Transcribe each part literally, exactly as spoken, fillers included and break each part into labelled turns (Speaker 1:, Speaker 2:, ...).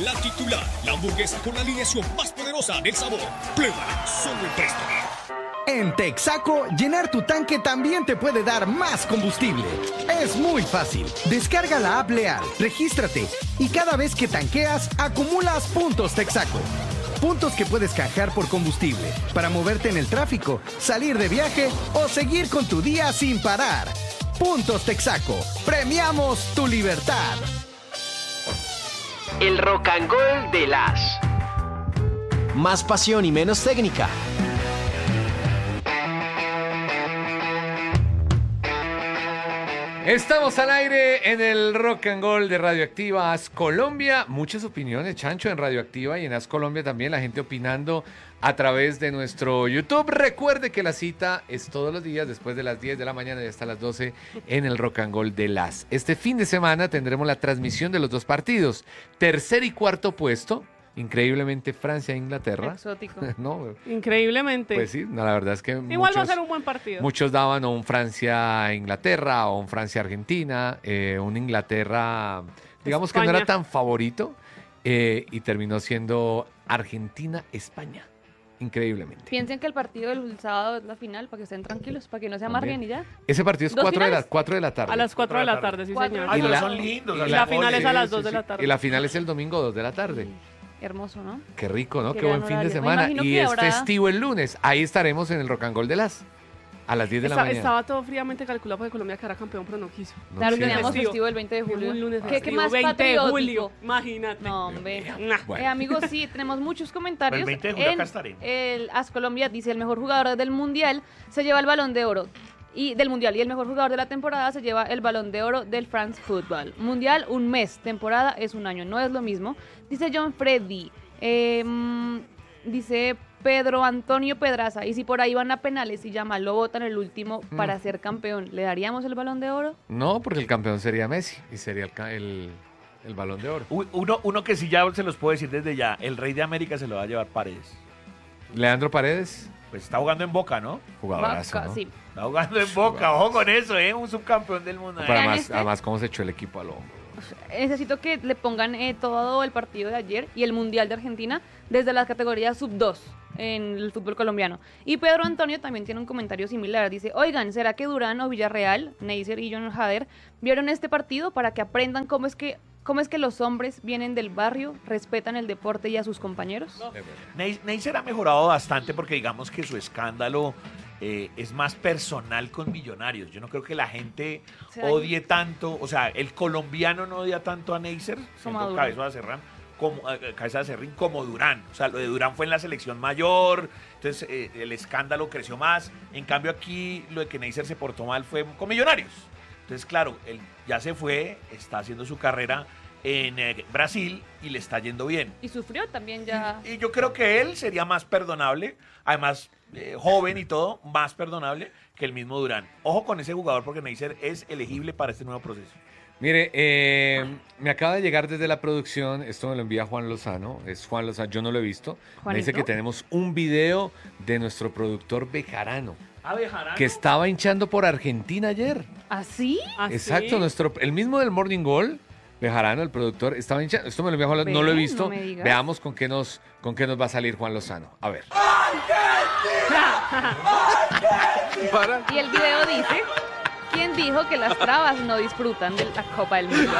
Speaker 1: La titular, la hamburguesa con la alineación más poderosa del sabor. Pruébala solo en Presto.
Speaker 2: En Texaco, llenar tu tanque también te puede dar más combustible. Es muy fácil. Descarga la app Leal, regístrate y cada vez que tanqueas, acumulas puntos Texaco. Puntos que puedes canjear por combustible para moverte en el tráfico, salir de viaje o seguir con tu día sin parar. Puntos Texaco. Premiamos tu libertad.
Speaker 3: El Rock and Roll de las. Más pasión y menos técnica.
Speaker 4: Estamos al aire en el Rock and Roll de Radioactiva As Colombia. Muchas opiniones, Chancho, en Radioactiva y en As Colombia también. La gente opinando a través de nuestro YouTube. Recuerde que la cita es todos los días después de las diez de la mañana y hasta las doce en el Rock and Roll de las. Este fin de semana tendremos la transmisión de los dos partidos. Tercer y cuarto puesto. Increíblemente Francia e Inglaterra.
Speaker 5: Exótico.
Speaker 4: No,
Speaker 5: Increíblemente.
Speaker 4: pues sí, no, la verdad es que
Speaker 5: Igual
Speaker 4: muchos,
Speaker 5: va a ser un buen partido.
Speaker 4: muchos daban o un Francia-Inglaterra o un Francia-Argentina, eh, un Inglaterra, digamos
Speaker 5: España.
Speaker 4: que no era tan favorito eh, y terminó siendo Argentina-España. Increíblemente.
Speaker 6: Piensen que el partido del sábado es la final, para que estén tranquilos, para que no se amarguen y ya.
Speaker 4: Ese partido es
Speaker 6: ¿Dos
Speaker 4: cuatro de, la,
Speaker 6: finales?
Speaker 4: cuatro de la tarde.
Speaker 5: A las cuatro de la tarde, sí,
Speaker 6: Cuatro.
Speaker 5: señor.
Speaker 6: Ay,
Speaker 4: Y
Speaker 6: pero
Speaker 4: la-
Speaker 6: son
Speaker 7: lindos.
Speaker 5: Y la final es a las dos de la tarde.
Speaker 4: Y la final es el domingo dos de la tarde.
Speaker 6: Hermoso, ¿no?
Speaker 4: Qué rico, ¿no?
Speaker 6: Qué
Speaker 4: Qué, buen
Speaker 6: gran
Speaker 4: fin de
Speaker 6: horario. Me
Speaker 4: semana.
Speaker 6: imagino
Speaker 4: Y
Speaker 6: que
Speaker 4: es
Speaker 6: habrá-
Speaker 4: festivo el lunes. Ahí estaremos en el Rock and Roll de las a las diez de la
Speaker 5: Está-
Speaker 4: mañana.
Speaker 5: estaba todo fríamente calculado porque Colombia quedará campeón, pero no quiso.
Speaker 4: No,
Speaker 6: Claro,
Speaker 4: sí.
Speaker 6: teníamos
Speaker 5: Festivo.
Speaker 6: festivo el veinte de julio.
Speaker 5: Un lunes
Speaker 6: ¿Qué, qué
Speaker 5: festivo,
Speaker 6: más
Speaker 5: veinte de
Speaker 6: patriótico?
Speaker 5: julio, imagínate.
Speaker 6: No, hombre.
Speaker 5: Nah.
Speaker 4: Bueno.
Speaker 6: Eh, amigos, sí, tenemos muchos comentarios.
Speaker 7: El veinte de julio
Speaker 6: en
Speaker 7: acá estaremos.
Speaker 6: El As Colombia dice, el mejor jugador del Mundial se lleva el Balón de Oro. Y del Mundial. Y el mejor jugador de la temporada se lleva el Balón de Oro del France Football. Mundial, un mes. Temporada es un año. No es lo mismo. Dice John Freddy. Eh, mm, dice Pedro Antonio Pedraza. Y si por ahí van a penales y Yamal lo votan el último
Speaker 4: Mm.
Speaker 6: para ser campeón, ¿le daríamos el Balón de Oro?
Speaker 4: No, porque el campeón sería Messi y sería el, ca- el, el Balón de Oro.
Speaker 7: U- Uno, uno que sí ya se los puedo decir desde ya, el Rey de América se lo va a llevar Paredes.
Speaker 4: Leandro Paredes,
Speaker 7: Pues está jugando en Boca, ¿no?
Speaker 4: jugadorazo,
Speaker 6: Vaca,
Speaker 4: ¿no?
Speaker 6: sí.
Speaker 7: Está jugando en Boca, ojo con eso, ¿eh? Un subcampeón del mundo.
Speaker 4: Pero
Speaker 6: Vean
Speaker 4: además,
Speaker 6: este.
Speaker 4: además, cómo se echó el equipo al hombro.
Speaker 6: Necesito que le pongan eh, todo el partido de ayer y el Mundial de Argentina desde las categorías sub dos en el fútbol colombiano. Y Pedro Antonio también tiene un comentario similar. Dice, oigan, ¿será que Durán o Villarreal, Neisser y John Hader vieron este partido para que aprendan cómo es que, cómo es que los hombres vienen del barrio, respetan el deporte y a sus compañeros?
Speaker 7: Ney- Neisser ha mejorado bastante porque digamos que su escándalo eh, es más personal con Millonarios. Yo no creo que la gente
Speaker 6: Se dañe.
Speaker 7: odie tanto, o sea, el colombiano no odia tanto a Neisser, siendo
Speaker 6: Durán.
Speaker 7: Cabeza de Serrán, como, eh, Cabeza de Serrín como Durán. O sea, lo de Durán fue en la selección mayor, entonces eh, el escándalo creció más. En cambio aquí lo de que Neisser se portó mal fue con Millonarios. Entonces, claro, él ya se fue, está haciendo su carrera en eh, Brasil y le está yendo bien.
Speaker 6: Y sufrió también ya.
Speaker 7: Y yo creo que él sería más perdonable, además eh, joven y todo, más perdonable que el mismo Durán. Ojo con ese jugador porque Neisser es elegible para este nuevo proceso.
Speaker 4: Mire, eh, me acaba de llegar desde la producción, esto me lo envía Juan Lozano, es Juan Lozano, yo no lo he visto. Me dice
Speaker 6: ¿Juanito?
Speaker 4: que tenemos un video de nuestro productor Bejarano,
Speaker 7: Ah, Bejarano.
Speaker 4: que estaba hinchando por Argentina ayer.
Speaker 6: ¿Así?
Speaker 5: ¿Ah, sí?
Speaker 4: Exacto, nuestro, el mismo del Morning Goal, Bejarano, el productor, estaba hinchando. Esto me lo envió Juan Lozano, no lo he
Speaker 6: Ve,
Speaker 4: visto.
Speaker 6: no me digas.
Speaker 4: Veamos con qué, nos, con qué nos va a salir Juan Lozano. A ver.
Speaker 6: Y el video dice, ¿quién dijo que las trabas no disfrutan de la Copa del Mundo?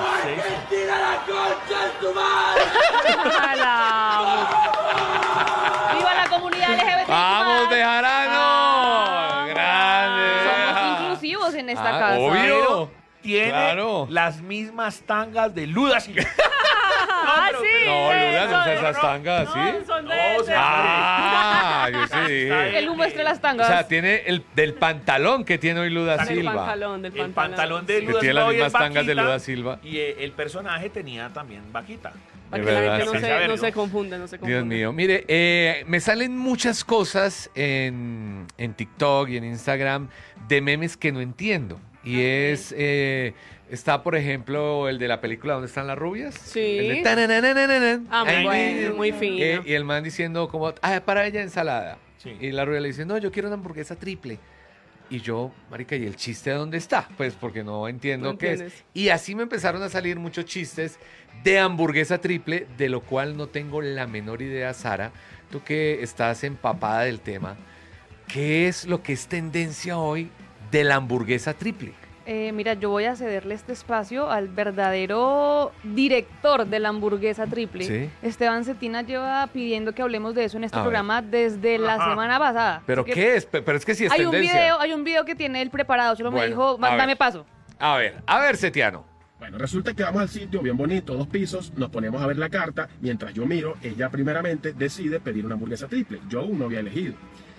Speaker 6: ¡Viva la comunidad L G B T!
Speaker 4: ¡Vamos, Bejarano! ¡Grande!
Speaker 6: Somos
Speaker 4: Beja!
Speaker 6: inclusivos en esta
Speaker 4: Ah,
Speaker 6: casa.
Speaker 4: obvio.
Speaker 7: Tiene
Speaker 4: Claro.
Speaker 7: las mismas tangas de Luda Silva.
Speaker 5: Ah,
Speaker 7: pero-
Speaker 5: sí.
Speaker 4: No,
Speaker 5: eh,
Speaker 4: Luda, no
Speaker 5: son-
Speaker 4: sé esas tangas, ¿sí?
Speaker 5: No, son de
Speaker 7: No, o
Speaker 5: ese.
Speaker 7: sea,
Speaker 4: Ah, yo sí dije.
Speaker 6: El humo entre las
Speaker 4: O
Speaker 6: tangas.
Speaker 4: sea, tiene el del pantalón que tiene hoy Luda
Speaker 5: Del
Speaker 4: Silva.
Speaker 5: pantalón, del
Speaker 7: El
Speaker 5: pantalón.
Speaker 7: pantalón de
Speaker 4: Que
Speaker 7: Luda
Speaker 4: tiene las
Speaker 7: Silva hoy es
Speaker 4: mismas tangas de
Speaker 7: vaquita,
Speaker 4: Luda Silva.
Speaker 7: Y eh, el personaje tenía también vaquita.
Speaker 5: Para
Speaker 4: Es
Speaker 5: que la
Speaker 4: verdad,
Speaker 5: gente no
Speaker 4: sí.
Speaker 5: se, no
Speaker 7: Saberlo.
Speaker 5: se confunde, no se confunde.
Speaker 4: Dios mío, mire, eh, me salen muchas cosas en, en TikTok y en Instagram de memes que no entiendo. Y es, eh, está por ejemplo el de la película ¿Dónde están las rubias?
Speaker 5: Sí.
Speaker 4: El de tanananananan.
Speaker 5: Ah, muy
Speaker 4: Ay,
Speaker 5: bueno, muy fino.
Speaker 4: eh, y el man diciendo como, ah, para ella ensalada.
Speaker 7: Sí.
Speaker 4: Y la rubia le dice, no, yo quiero una hamburguesa triple. Y yo, marica, ¿y el chiste dónde está? Pues porque no entiendo
Speaker 5: No
Speaker 4: qué es.
Speaker 5: entiendes.
Speaker 4: Y así me empezaron a salir muchos chistes de hamburguesa triple, de lo cual no tengo la menor idea, Sara. Tú que estás empapada del tema, ¿qué es lo que es tendencia hoy de la hamburguesa triple?
Speaker 6: Eh, mira, yo voy a cederle este espacio al verdadero director de la hamburguesa triple.
Speaker 4: Sí.
Speaker 6: Esteban Cetina lleva pidiendo que hablemos de eso en este
Speaker 4: A ver.
Speaker 6: programa desde la
Speaker 7: Ajá.
Speaker 6: semana pasada.
Speaker 4: ¿Pero
Speaker 6: Así que
Speaker 4: qué es? Pe- Pero es que sí es
Speaker 6: hay un
Speaker 4: tendencia.
Speaker 6: video, hay un video que tiene él preparado, solo me
Speaker 4: Bueno,
Speaker 6: dijo, "Va,
Speaker 4: a ver.
Speaker 6: dame paso".
Speaker 4: A ver, a ver, Setiano.
Speaker 8: Bueno, resulta que vamos al sitio bien bonito, dos pisos, nos ponemos a ver la carta, mientras yo miro, ella primeramente decide pedir una hamburguesa triple. Yo aún no había elegido.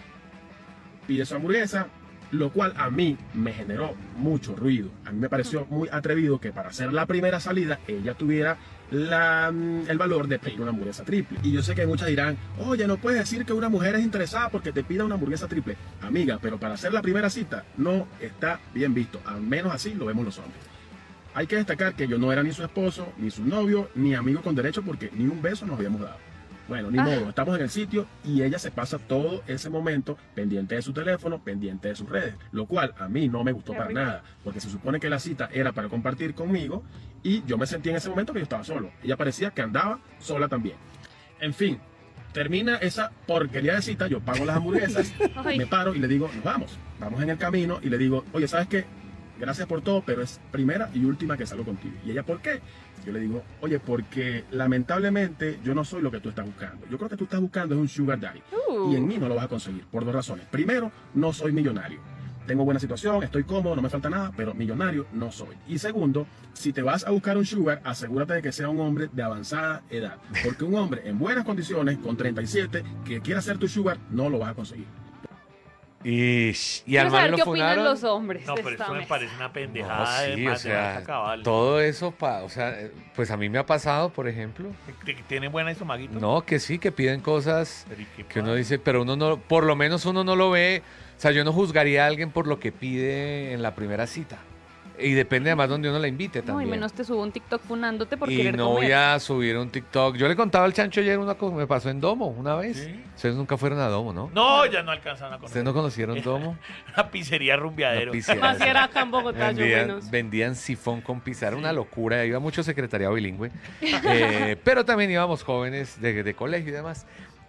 Speaker 8: Pide su hamburguesa, lo cual a mí me generó mucho ruido. A mí me pareció muy atrevido que para hacer la primera salida ella tuviera la, mm, el valor de pedir una hamburguesa triple. Y yo sé que muchas dirán, oye, no puedes decir que una mujer es interesada porque te pida una hamburguesa triple. Amiga, pero para hacer la primera cita no está bien visto. Al menos así lo vemos los hombres. Hay que destacar que yo no era ni su esposo, ni su novio, ni amigo con derecho porque ni un beso nos habíamos dado. Bueno, ni
Speaker 6: Ah.
Speaker 8: modo, estamos en el sitio y ella se pasa todo ese momento pendiente de su teléfono, pendiente de sus redes, lo cual a mí no me gustó
Speaker 6: Qué
Speaker 8: para
Speaker 6: rico.
Speaker 8: nada, porque se supone que la cita era para compartir conmigo y yo me sentí en ese momento que yo estaba solo. Ella parecía que andaba sola también. En fin, termina esa porquería de cita, yo pago las hamburguesas,
Speaker 6: Ay.
Speaker 8: me paro y le digo, nos vamos. Vamos en el camino y le digo, oye, ¿sabes qué? Gracias por todo, pero es primera y última que salgo contigo. Y ella, ¿por qué? Yo le digo, oye, porque lamentablemente yo no soy lo que tú estás buscando. Yo creo que tú estás buscando es un sugar daddy.
Speaker 6: Uh.
Speaker 8: Y en mí no lo vas a conseguir, por dos razones. Primero, no soy millonario. Tengo buena situación, estoy cómodo, no me falta nada, pero millonario no soy. Y segundo, si te vas a buscar un sugar, asegúrate de que sea un hombre de avanzada edad. Porque un hombre en buenas condiciones, con treinta y siete, que quiera ser tu sugar, no lo vas a conseguir.
Speaker 4: Y, y
Speaker 6: Quiero
Speaker 4: al man
Speaker 6: saber
Speaker 4: lo
Speaker 6: qué opinan
Speaker 4: funaron.
Speaker 6: los hombres
Speaker 7: No,
Speaker 6: de
Speaker 7: pero
Speaker 6: esta
Speaker 7: eso me
Speaker 6: mesa.
Speaker 7: parece una
Speaker 4: No,
Speaker 7: pendejada de
Speaker 4: sí, o
Speaker 7: más de
Speaker 4: sea,
Speaker 7: marca cabal.
Speaker 4: todo eso, pa, o sea, eh, pues a mí me ha pasado, por ejemplo.
Speaker 7: ¿Que- que ¿Tiene buena estomaguito?
Speaker 4: No, que sí, que piden cosas
Speaker 7: Pero ¿y qué
Speaker 4: que uno
Speaker 7: pasa?
Speaker 4: dice, pero uno no, por lo menos uno no lo ve. O sea, yo no juzgaría a alguien por lo que pide en la primera cita. Y depende además donde uno la invite
Speaker 6: No, y
Speaker 4: también.
Speaker 6: menos te subo un TikTok funándote por
Speaker 4: Y
Speaker 6: querer
Speaker 4: no
Speaker 6: comer.
Speaker 4: voy a subir un TikTok. Yo le contaba al Chancho ayer una cosa que me pasó en Domo una vez.
Speaker 7: ¿Sí?
Speaker 4: Ustedes nunca fueron a Domo, ¿no?
Speaker 7: No, ya no alcanzan a conocer.
Speaker 4: ¿Ustedes no conocieron Domo?
Speaker 7: Una pizzería
Speaker 4: Una
Speaker 7: rumbeadero.
Speaker 4: pizzería.
Speaker 5: Más si era acá en Bogotá, yo
Speaker 4: Vendían,
Speaker 5: menos.
Speaker 4: vendían sifón con pizza, era una locura, iba mucho secretariado bilingüe, Eh, pero también íbamos jóvenes de, de colegio y demás.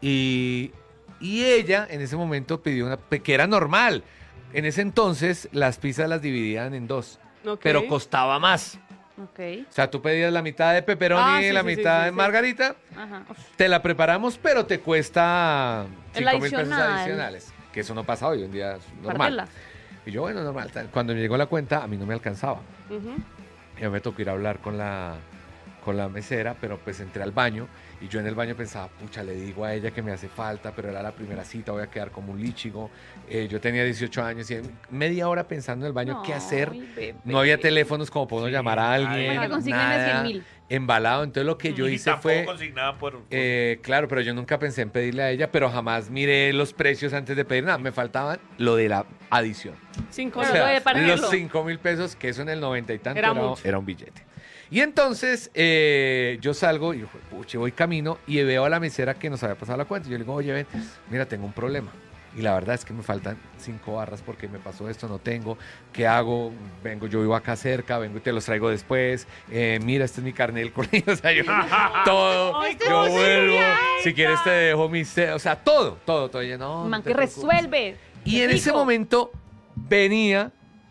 Speaker 4: Y, y ella en ese momento pidió una, que era normal. En ese entonces las pizzas las dividían en dos,
Speaker 5: Ok.
Speaker 4: pero costaba más.
Speaker 6: Ok,
Speaker 4: O sea, tú pedías la mitad de pepperoni
Speaker 5: Ah,
Speaker 4: y
Speaker 5: sí,
Speaker 4: la
Speaker 5: sí, sí,
Speaker 4: mitad
Speaker 5: sí,
Speaker 4: de
Speaker 5: sí.
Speaker 4: margarita,
Speaker 6: ajá. Uf,
Speaker 4: te la preparamos, pero te cuesta
Speaker 6: El
Speaker 4: cinco mil pesos
Speaker 6: adicional.
Speaker 4: adicionales. Que eso no pasa hoy, un día es normal.
Speaker 6: pártela.
Speaker 4: Y yo, bueno, normal. tal. Cuando me llegó la cuenta, a mí no me alcanzaba.
Speaker 5: Ujú.
Speaker 4: Ya me tocó ir a hablar con la, con la mesera, pero pues entré al baño y yo en el baño pensaba, pucha, le digo a ella que me hace falta, pero era la primera cita, voy a quedar como un líchigo. Eh, yo tenía dieciocho años y media hora pensando en el baño qué hacer.
Speaker 6: Ay, bebé.
Speaker 4: No había teléfonos como para uno
Speaker 7: Sí,
Speaker 4: llamar a alguien.
Speaker 6: Para que consíguenle
Speaker 4: nada,
Speaker 6: cien mil.
Speaker 4: embalado. Entonces lo que yo
Speaker 7: Y
Speaker 4: hice
Speaker 7: tampoco
Speaker 4: fue...
Speaker 7: consignaban por... por-
Speaker 4: eh, claro, pero yo nunca pensé en pedirle a ella, pero jamás miré los precios antes de pedir nada. Me faltaban lo de la adición.
Speaker 5: Cinco
Speaker 4: O
Speaker 6: Pero
Speaker 5: euros.
Speaker 6: lo
Speaker 4: sea,
Speaker 6: de partirlo.
Speaker 4: los cinco mil pesos, que eso en el noventa y tanto
Speaker 5: Era
Speaker 4: era,
Speaker 5: mucho.
Speaker 4: era un billete. Y entonces eh, yo salgo y yo, puche, voy camino y veo a la mesera que nos había pasado la cuenta. Y yo le digo, oye, ven, mira, tengo un problema. Y la verdad es que me faltan cinco barras porque me pasó esto, no tengo. ¿Qué hago? Vengo, yo vivo acá cerca, vengo y te los traigo después. Eh, mira, este es mi carnet del colegio. O sea, yo, todo.
Speaker 5: Ay,
Speaker 4: yo
Speaker 5: ¿cómo
Speaker 4: vuelvo.
Speaker 5: sería
Speaker 4: Si quieres te dejo mis... ce- O sea, todo, todo, todo. Y yo, no, no
Speaker 6: Man
Speaker 4: te
Speaker 6: que
Speaker 4: preocupes.
Speaker 6: resuelve.
Speaker 4: Y en ese momento venía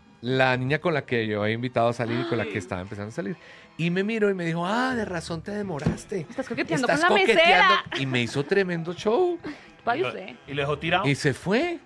Speaker 4: la niña con la que yo había invitado a salir y con la que estaba empezando a salir. Y me miró y me dijo, ah, de razón te demoraste.
Speaker 6: Estás coqueteando
Speaker 4: Estás
Speaker 6: con la
Speaker 4: coqueteando".
Speaker 6: mesera.
Speaker 4: Y me hizo tremendo show.
Speaker 6: Vaya
Speaker 7: y lo-
Speaker 6: usted.
Speaker 7: Y lo dejó tirado.
Speaker 4: Y se fue.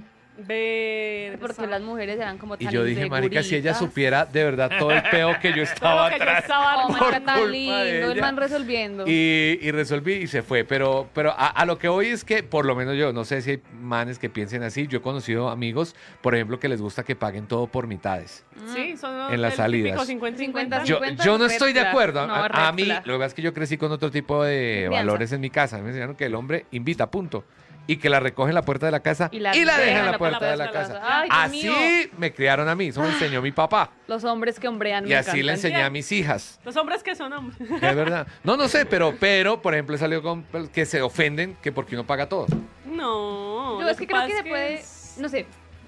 Speaker 5: Ver.
Speaker 6: Porque las mujeres eran como
Speaker 4: Y
Speaker 6: tan
Speaker 4: yo dije, marica, si ella
Speaker 6: inseguritas.
Speaker 4: supiera de verdad todo el peo que yo estaba
Speaker 5: Todo lo que yo
Speaker 4: atrás.
Speaker 5: estaba
Speaker 6: Oh,
Speaker 4: por
Speaker 6: marica,
Speaker 4: culpa
Speaker 6: tan
Speaker 4: de
Speaker 6: lindo, el
Speaker 4: ella.
Speaker 6: man resolviendo.
Speaker 4: Y, y resolví y se fue. Pero, pero a, a lo que voy es que, por lo menos yo, no sé si hay manes que piensen así. Yo he conocido amigos, por ejemplo, que les gusta que paguen todo por mitades.
Speaker 5: Sí, son
Speaker 4: En las
Speaker 5: el
Speaker 4: salidas.
Speaker 5: típico cincuenta cincuenta.
Speaker 6: cincuenta,
Speaker 4: Yo,
Speaker 6: cincuenta,
Speaker 4: yo no
Speaker 6: red
Speaker 4: estoy de
Speaker 6: flag.
Speaker 4: acuerdo.
Speaker 6: No,
Speaker 4: a,
Speaker 6: red
Speaker 4: a mí,
Speaker 6: flag.
Speaker 4: lo que pasa es que yo crecí con otro tipo de
Speaker 6: Crianza.
Speaker 4: valores en mi casa. A mí me enseñaron que el hombre invita, punto. Y que la recoge en la puerta de la casa y
Speaker 6: Y
Speaker 4: la,
Speaker 6: la
Speaker 4: deja en la
Speaker 6: deja
Speaker 4: puerta de la casa.
Speaker 6: Ay, Dios
Speaker 4: Así
Speaker 6: mío.
Speaker 4: me criaron a mí. Eso me enseñó mi papá.
Speaker 6: Los hombres que hombrean
Speaker 4: Y
Speaker 6: me
Speaker 4: así le
Speaker 6: encantan.
Speaker 4: enseñé a mis hijas.
Speaker 5: Los hombres que son hombres.
Speaker 4: Es verdad. No, no sé, pero, pero por ejemplo, he salido con que se ofenden que porque uno paga todo.
Speaker 5: No.
Speaker 6: Yo
Speaker 5: lo
Speaker 6: es que creo
Speaker 5: pasa
Speaker 6: que se puede,
Speaker 5: es-
Speaker 6: no sé,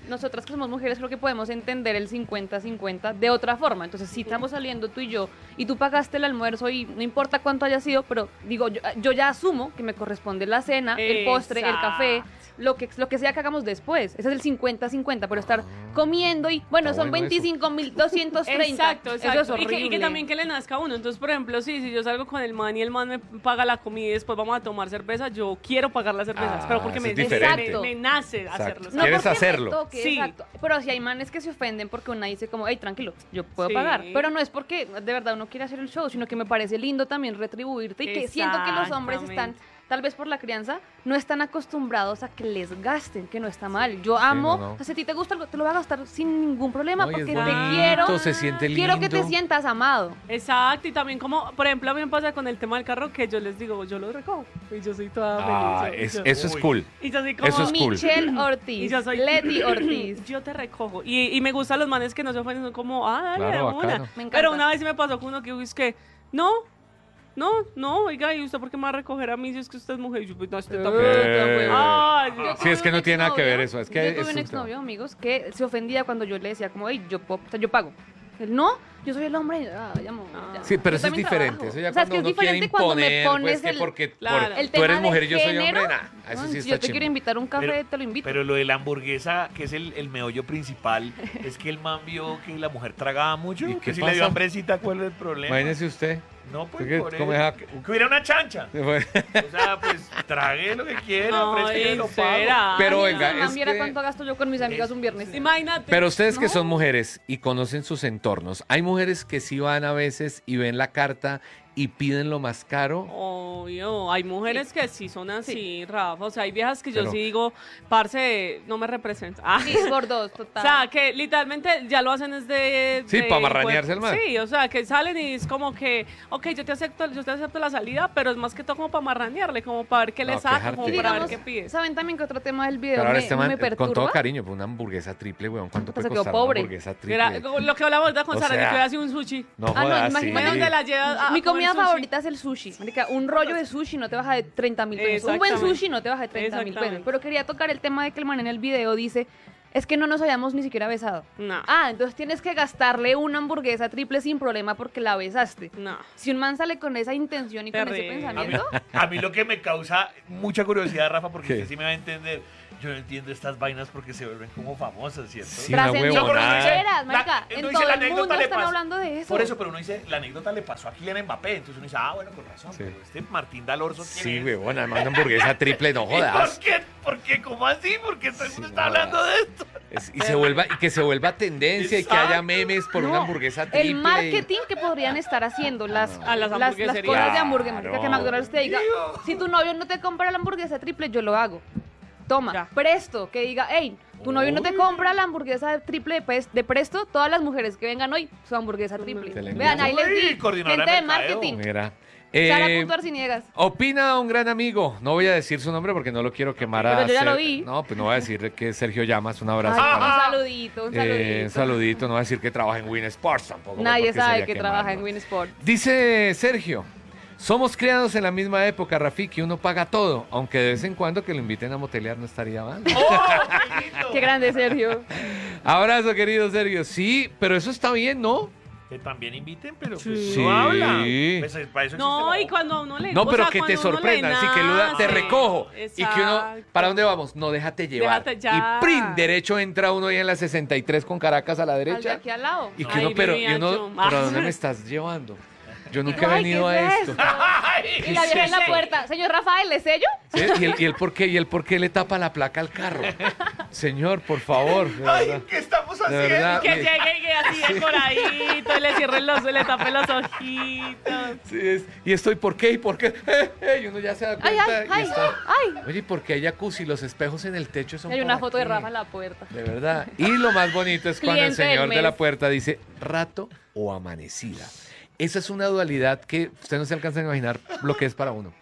Speaker 6: nosotras que somos mujeres creo que podemos entender el cincuenta cincuenta de otra forma. Entonces, si estamos saliendo tú y yo, y tú pagaste el almuerzo y no importa cuánto haya sido, pero digo, yo, yo ya asumo que me corresponde la cena, el postre, el café, lo que, lo que sea que hagamos después. Ese es el cincuenta cincuenta, pero estar comiendo y, bueno,
Speaker 4: Está
Speaker 6: son
Speaker 4: bueno eso.
Speaker 6: veinticinco mil doscientos treinta.
Speaker 5: Exacto,
Speaker 6: Eso
Speaker 5: exacto.
Speaker 6: es
Speaker 5: Y
Speaker 6: horrible.
Speaker 5: que, y que también que le nazca a uno. Entonces, por ejemplo, sí, si yo salgo con el man y el man me paga la comida y después vamos a tomar cerveza, yo quiero pagar las cervezas,
Speaker 4: Ah,
Speaker 5: pero porque
Speaker 4: eso
Speaker 5: me,
Speaker 4: es diferente.
Speaker 5: me, me nace
Speaker 4: Exacto.
Speaker 5: hacerlo.
Speaker 6: No
Speaker 4: ¿Quieres
Speaker 6: porque me
Speaker 4: hacerlo?
Speaker 6: toque,
Speaker 5: Sí.
Speaker 6: exacto. Pero si hay manes que se ofenden porque una dice como, hey, tranquilo, yo puedo
Speaker 5: Sí.
Speaker 6: pagar. Pero no es porque de verdad uno quiere hacer el show, sino que me parece lindo también retribuirte y que siento que los hombres están,
Speaker 5: Exactamente.
Speaker 6: tal vez por la crianza, no están acostumbrados a que les gasten, que no está mal. Yo amo,
Speaker 4: no, no.
Speaker 6: o sea, si a ti te gusta algo, te lo voy a gastar sin ningún problema
Speaker 4: No, y es
Speaker 6: porque te
Speaker 4: bonito,
Speaker 6: quiero,
Speaker 4: se siente
Speaker 6: quiero que te
Speaker 4: lindo.
Speaker 6: sientas amado.
Speaker 5: Exacto, y también como, por ejemplo, a mí me pasa con el tema del carro que yo les digo, yo lo recojo. Y yo soy toda
Speaker 4: Ah,
Speaker 5: feliz. yo-
Speaker 4: es-
Speaker 5: yo-
Speaker 4: eso es
Speaker 7: Uy.
Speaker 4: cool.
Speaker 5: Y yo soy como,
Speaker 4: Eso es cool.
Speaker 6: Michelle Ortiz,
Speaker 5: Y yo soy
Speaker 6: Leti Ortiz.
Speaker 5: Yo te recojo. Y, y me gustan los manes que no se ofenden, son como, ah, dale,
Speaker 4: Claro,
Speaker 5: de una.
Speaker 4: bacano.
Speaker 6: Me encanta.
Speaker 5: Pero una vez sí me pasó con uno que, uy, es que, no, no, no, oiga, ¿y usted por qué me va a recoger a mí si es que usted es mujer? Y yo, pues, no, usted tampoco.
Speaker 4: Eh.
Speaker 5: Ay,
Speaker 6: Yo
Speaker 5: yo-
Speaker 4: Sí, es que
Speaker 6: tuve
Speaker 4: no
Speaker 6: un
Speaker 4: tiene nada que
Speaker 6: exnovio-
Speaker 4: ver eso, es que
Speaker 6: yo
Speaker 4: es
Speaker 6: tuve un
Speaker 4: un
Speaker 6: exnovio, amigos, que se ofendía cuando yo le decía como, hey, yo, puedo- o sea, yo pago. Él, no, yo soy el hombre. Ah, ya, amor, ya.
Speaker 4: Sí, pero
Speaker 6: Yo
Speaker 4: eso es
Speaker 6: también
Speaker 4: diferente.
Speaker 6: trabajo.
Speaker 4: Eso ya
Speaker 6: O sea, es
Speaker 4: cuando
Speaker 6: que es
Speaker 4: uno quiere
Speaker 6: diferente cuando me
Speaker 4: imponer,
Speaker 6: pones
Speaker 4: pues que
Speaker 6: el,
Speaker 4: porque
Speaker 5: claro.
Speaker 4: por-
Speaker 6: el
Speaker 4: tú eres
Speaker 6: tema
Speaker 4: mujer
Speaker 6: de
Speaker 4: y yo soy
Speaker 6: género.
Speaker 4: hombre, nah, eso
Speaker 6: No,
Speaker 4: sí
Speaker 6: si
Speaker 4: está
Speaker 6: yo te
Speaker 4: chimbo.
Speaker 6: quiero invitar a un café,
Speaker 7: Pero-
Speaker 6: te lo invito.
Speaker 7: Pero lo de la hamburguesa, que es el, el meollo principal, es que el man vio que la mujer tragaba mucho.
Speaker 4: ¿Y
Speaker 7: Que
Speaker 4: qué
Speaker 7: si le dio
Speaker 4: pasa?
Speaker 7: hambrecita, ¿cuál es el problema?
Speaker 4: Imagínese usted.
Speaker 7: No, pues
Speaker 4: ¿Qué-
Speaker 7: por
Speaker 4: cómo
Speaker 7: eso.
Speaker 4: deja-
Speaker 7: Que hubiera una chancha. O sea, pues trague lo que quiera,
Speaker 5: Ay,
Speaker 7: ofrézcale, lo pago.
Speaker 5: será.
Speaker 4: Pero
Speaker 6: Ay,
Speaker 4: venga,
Speaker 6: si
Speaker 4: es
Speaker 6: viera
Speaker 4: que-
Speaker 6: cuánto gasto yo con mis amigas un viernes.
Speaker 5: Imagínate.
Speaker 4: Pero ustedes que
Speaker 6: No.
Speaker 4: son mujeres y conocen sus entornos, hay mujeres que sí van a veces y ven la carta y piden lo más caro.
Speaker 5: Obvio, hay mujeres que sí son así, Rafa. O sea, hay viejas que yo
Speaker 4: Pero-
Speaker 5: sí digo, parce, no me representa. Ah.
Speaker 6: Sí, por dos,
Speaker 5: O
Speaker 6: total.
Speaker 5: sea, que literalmente ya lo hacen es de...
Speaker 4: Sí,
Speaker 5: de-
Speaker 4: pa' marranearse el man.
Speaker 5: Sí, o sea, que salen y es como que, ok, yo te acepto, yo te acepto la salida, pero es más que todo como para marranearle, como para ver qué
Speaker 4: No,
Speaker 5: le
Speaker 4: qué
Speaker 5: saco, como
Speaker 4: jartera.
Speaker 5: para ver
Speaker 6: Digamos,
Speaker 5: qué pide.
Speaker 6: ¿saben también que otro tema del video
Speaker 4: Pero ahora
Speaker 6: me,
Speaker 4: este man,
Speaker 6: me
Speaker 4: eh, con
Speaker 6: perturba?
Speaker 4: todo cariño, pues una hamburguesa triple, weón. ¿Cuánto
Speaker 6: Pues
Speaker 4: puede
Speaker 6: se quedó
Speaker 4: costar
Speaker 6: pobre.
Speaker 4: una hamburguesa triple?
Speaker 5: Mira, lo que hablamos ahorita con
Speaker 4: O
Speaker 5: Sara,
Speaker 4: sea,
Speaker 5: que tú haces un sushi.
Speaker 4: No
Speaker 6: Ah, no,
Speaker 4: jodas,
Speaker 6: imagínate.
Speaker 4: sí.
Speaker 5: Ve donde la llevas a
Speaker 6: Mi
Speaker 5: comer
Speaker 6: comida
Speaker 5: sushi.
Speaker 6: favorita es el sushi. Marica, un rollo de sushi no te baja de treinta mil pesos. Un buen
Speaker 5: Exactamente.
Speaker 6: sushi no te baja de treinta mil pesos.
Speaker 5: Exactamente.
Speaker 6: Pero quería tocar el tema de que el man en el video dice, es que no nos hayamos ni siquiera besado.
Speaker 5: No.
Speaker 6: Ah, entonces tienes que gastarle una hamburguesa triple sin problema porque la besaste.
Speaker 5: No.
Speaker 6: Si un man sale con esa intención y con ese
Speaker 5: Terrible.
Speaker 7: A mí,
Speaker 6: pensamiento,
Speaker 7: a mí lo que me causa mucha curiosidad, Rafa, porque
Speaker 4: ¿Qué?
Speaker 7: usted sí me va a entender. Yo no entiendo estas vainas porque se vuelven como famosas, ¿cierto?
Speaker 4: Sí, una
Speaker 6: trascendidas,
Speaker 4: huevonada.
Speaker 6: Veras,
Speaker 7: La-
Speaker 6: marica,
Speaker 7: uno
Speaker 6: en
Speaker 7: dice,
Speaker 6: todo
Speaker 7: la
Speaker 6: el
Speaker 7: anécdota
Speaker 6: mundo
Speaker 7: le
Speaker 6: están
Speaker 7: pasó.
Speaker 6: hablando de eso.
Speaker 7: Por eso, pero uno dice, la anécdota le pasó a Kylian Mbappé. Entonces uno dice, ah, bueno, con razón.
Speaker 4: Sí.
Speaker 7: Pero este Martín Dalorzo, ¿quién
Speaker 4: Sí,
Speaker 7: es?
Speaker 4: weón, además una hamburguesa triple, no
Speaker 7: ¿Y por
Speaker 4: jodas.
Speaker 7: qué? ¿Por qué? ¿Cómo así? ¿Por qué todo el
Speaker 4: Sí,
Speaker 7: mundo
Speaker 4: no
Speaker 7: está hablando
Speaker 4: jodas.
Speaker 7: de esto?
Speaker 4: Es- y, se vuelva, y que se vuelva tendencia y que haya
Speaker 7: Exacto.
Speaker 4: memes por
Speaker 6: No,
Speaker 4: una hamburguesa triple.
Speaker 6: el marketing que podrían estar haciendo las,
Speaker 5: A las
Speaker 6: las, las
Speaker 5: hamburgueserías.
Speaker 6: cosas de hamburguesa.
Speaker 4: Claro.
Speaker 6: marica, Que McDonald's te diga, si tu novio no te compra la hamburguesa triple, yo lo hago. Toma,
Speaker 5: Ya.
Speaker 6: presto, que diga, hey, tu novio no te compra la hamburguesa triple de, pes- de presto, todas las mujeres que vengan hoy, su hamburguesa triple.
Speaker 4: Excelente.
Speaker 6: Vean, ahí les
Speaker 7: Uy,
Speaker 6: di,
Speaker 7: coordinadora
Speaker 6: gente
Speaker 7: de
Speaker 6: de
Speaker 7: mercadeo.
Speaker 6: marketing.
Speaker 4: Mira.
Speaker 6: Sara
Speaker 4: Eh,
Speaker 6: punto Arciniegas.
Speaker 4: opina un gran amigo. No voy a decir su nombre porque no lo quiero quemar a.
Speaker 6: Pero yo ya lo
Speaker 4: Ser-
Speaker 6: vi.
Speaker 4: No, pues no voy a decir que es Sergio Llamas. Un abrazo.
Speaker 6: Ay,
Speaker 4: para-
Speaker 6: un saludito, un saludito.
Speaker 4: Eh, un saludito. No voy a decir que trabaja en Win Sports tampoco.
Speaker 6: Nadie
Speaker 4: porque
Speaker 6: sabe
Speaker 4: sería
Speaker 6: que
Speaker 4: quemarlo.
Speaker 6: trabaja en Winsport.
Speaker 4: Dice Sergio. Somos criados en la misma época, Rafiki. Uno paga todo. Aunque de vez en cuando que lo inviten a motelear no estaría mal.
Speaker 7: ¡Oh, qué lindo!
Speaker 6: Qué grande, Sergio.
Speaker 4: Abrazo, querido Sergio. Sí, pero eso está bien, ¿no?
Speaker 7: Que también inviten, pero
Speaker 5: Sí.
Speaker 7: pues no habla.
Speaker 4: Sí.
Speaker 7: Pues, para eso
Speaker 5: No,
Speaker 7: existe
Speaker 5: y
Speaker 7: la-
Speaker 5: cuando a uno le
Speaker 4: No,
Speaker 5: o
Speaker 4: pero
Speaker 5: sea,
Speaker 4: que te
Speaker 5: cuando uno le
Speaker 4: sorprendan, así que Luda, te
Speaker 5: nace.
Speaker 4: recojo. Y que uno,
Speaker 5: Exacto.
Speaker 4: ¿para dónde vamos? No, déjate llevar.
Speaker 5: Déjate ya.
Speaker 4: Y prin, derecho entra uno ahí en la sesenta y tres con Caracas a la
Speaker 6: Al de
Speaker 4: derecha.
Speaker 6: aquí al lado.
Speaker 4: Y que
Speaker 5: Ahí
Speaker 4: uno, pero, y
Speaker 5: vivía
Speaker 4: uno,
Speaker 5: yo.
Speaker 4: ¿pero a dónde me estás llevando? Yo nunca he
Speaker 6: Ay,
Speaker 4: venido
Speaker 6: ¿qué
Speaker 4: a
Speaker 6: es
Speaker 4: esto.
Speaker 6: esto?
Speaker 7: Ay,
Speaker 6: Y la vieja en la
Speaker 4: esto?
Speaker 6: puerta. Señor Rafael, ¿le sello?
Speaker 4: ¿Sí? ¿Y, el, y, el por qué, ¿Y el por qué le tapa la placa al carro? Señor, por favor. de
Speaker 7: Ay,
Speaker 4: verdad.
Speaker 7: ¿qué estamos
Speaker 4: De
Speaker 7: haciendo?
Speaker 4: verdad.
Speaker 5: Que llegue y que así decoradito, y le cierre los ojos, le tape los ojitos.
Speaker 4: Sí, es- y estoy, ¿por qué? ¿Y por qué? Eh, eh, y uno ya se da
Speaker 6: Ay,
Speaker 4: cuenta.
Speaker 6: ay,
Speaker 4: y
Speaker 6: ay,
Speaker 4: está.
Speaker 6: ay.
Speaker 4: Oye, ¿por qué hay jacuzzi? Los espejos en el techo son
Speaker 6: Hay una
Speaker 4: para
Speaker 6: foto de
Speaker 4: qué?
Speaker 6: Rafa en la puerta.
Speaker 4: De verdad. Y lo más bonito es cuando el
Speaker 6: Cliente del
Speaker 4: señor de
Speaker 6: mes.
Speaker 4: la puerta dice rato o amanecida. Esa es una dualidad que usted no se alcanza a imaginar lo que es para uno.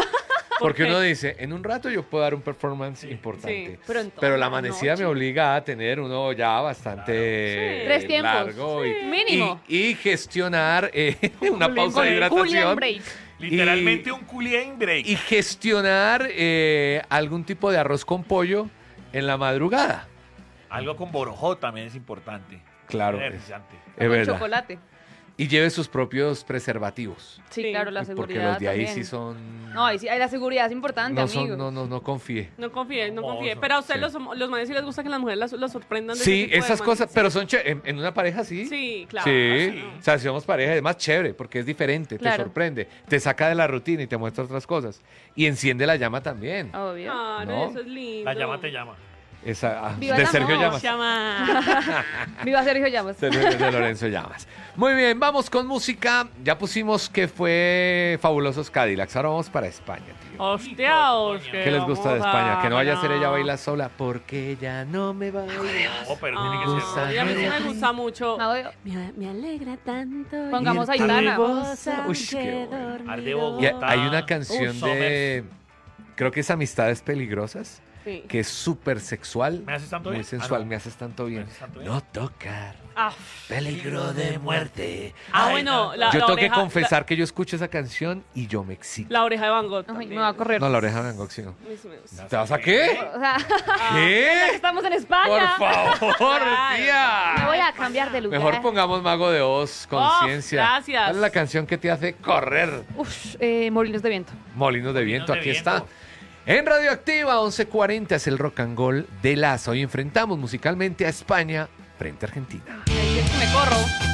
Speaker 4: Porque
Speaker 5: qué?
Speaker 4: uno dice, en un rato yo puedo dar un performance importante.
Speaker 5: sí,
Speaker 6: pero en toda
Speaker 4: Pero la
Speaker 6: la
Speaker 4: amanecida
Speaker 6: noche.
Speaker 4: me obliga a tener uno ya bastante
Speaker 5: Sí.
Speaker 6: Tres tiempos.
Speaker 4: largo y,
Speaker 6: Mínimo.
Speaker 4: y, y gestionar eh, una pausa de
Speaker 6: Con el
Speaker 4: hidratación.
Speaker 6: Julian Break.
Speaker 7: Literalmente
Speaker 4: Y-
Speaker 7: un culián break.
Speaker 4: Y gestionar eh, algún tipo de arroz con pollo en la madrugada.
Speaker 7: Algo con borojó también es importante.
Speaker 4: Claro, es,
Speaker 7: Energizante.
Speaker 4: es
Speaker 6: Con
Speaker 4: verdad.
Speaker 6: chocolate.
Speaker 4: Y lleve sus propios preservativos.
Speaker 6: Sí,
Speaker 5: Sí.
Speaker 6: claro, la
Speaker 4: Porque
Speaker 6: seguridad
Speaker 4: los de ahí
Speaker 6: también.
Speaker 4: sí son...
Speaker 6: No, ahí sí, ahí la seguridad es importante,
Speaker 4: no,
Speaker 6: amigo.
Speaker 4: son no, no, no confíe.
Speaker 5: No confíe, no
Speaker 7: Hermoso.
Speaker 5: confíe. Pero a ustedes
Speaker 4: Sí.
Speaker 5: los, los manes sí les gusta que las mujeres las- los sorprendan de
Speaker 4: Sí,
Speaker 5: ese tipo de
Speaker 4: esas
Speaker 5: manes.
Speaker 4: cosas, pero son chéveres. En, en una pareja sí.
Speaker 5: Sí, claro.
Speaker 4: Sí.
Speaker 7: sí.
Speaker 4: O sea, si somos pareja es más chévere porque es diferente, te
Speaker 6: Claro.
Speaker 4: sorprende, te saca de la rutina y te muestra otras cosas. Y enciende la llama también.
Speaker 6: Obvio.
Speaker 5: Claro,
Speaker 4: ¿No?
Speaker 5: eso es lindo.
Speaker 7: La llama te llama.
Speaker 4: Esa, ah,
Speaker 6: Viva
Speaker 4: de
Speaker 6: el
Speaker 4: Sergio
Speaker 6: amor.
Speaker 4: Llamas.
Speaker 5: Llama.
Speaker 6: Viva Sergio Llamas.
Speaker 4: Sergio de Lorenzo Llamas. Muy bien, vamos con música. Ya pusimos que fue Fabulosos Cadillacs. Ahora vamos para España, tío.
Speaker 5: Hostiaos.
Speaker 4: ¿Qué les gusta de
Speaker 5: vamos
Speaker 4: España? Que no vaya a ser ella
Speaker 5: bailar.
Speaker 4: baila sola porque ella no me va a bailar.
Speaker 7: No, pero tiene que
Speaker 4: gusta.
Speaker 7: ser.
Speaker 5: Y a mí sí me gusta mucho.
Speaker 6: Mago de-
Speaker 5: Me, me alegra tanto.
Speaker 6: Pongamos
Speaker 5: ir
Speaker 6: Aitana.
Speaker 5: mariposa,
Speaker 4: Uy, qué
Speaker 5: que
Speaker 4: bueno.
Speaker 7: Arde
Speaker 5: dormido.
Speaker 7: Bogotá.
Speaker 4: Y hay una canción
Speaker 7: Uh,
Speaker 4: de... Creo que es Amistades Peligrosas,
Speaker 5: Sí.
Speaker 4: que es súper sexual.
Speaker 7: ¿Me haces tanto
Speaker 4: Muy
Speaker 7: bien?
Speaker 4: sensual,
Speaker 7: Ah, no.
Speaker 4: me haces tanto bien.
Speaker 7: ¿Me haces tanto bien?
Speaker 4: No tocar.
Speaker 5: Ah,
Speaker 4: Peligro de muerte.
Speaker 5: ah,
Speaker 7: Ay,
Speaker 5: bueno,
Speaker 7: no.
Speaker 5: la,
Speaker 4: Yo
Speaker 5: la
Speaker 4: tengo que
Speaker 5: oreja,
Speaker 4: confesar que yo escucho esa canción y yo me excito.
Speaker 5: La, la oreja de Van Gogh.
Speaker 6: Ay,
Speaker 5: también.
Speaker 6: me va a correr.
Speaker 4: No, la oreja de Van Gogh, sí, no.
Speaker 5: A mí sí me gusta.
Speaker 4: ¿Te vas a qué?
Speaker 6: O sea,
Speaker 4: ¿Qué?
Speaker 6: estamos en
Speaker 4: Por
Speaker 6: España.
Speaker 4: favor,
Speaker 6: Me
Speaker 4: tía.
Speaker 6: voy a cambiar de lugar.
Speaker 4: Mejor pongamos Mago de Oz, conciencia.
Speaker 5: gracias.
Speaker 4: ¿Cuál es la canción que te hace correr?
Speaker 6: Uf, eh, Molinos de Viento.
Speaker 4: Molinos de viento,
Speaker 7: de
Speaker 4: aquí
Speaker 7: viento.
Speaker 4: está. En Radioactiva, once cuarenta es el rock and roll de Lazo. Hoy enfrentamos musicalmente a España frente a Argentina.
Speaker 6: Y ahí es que me corro.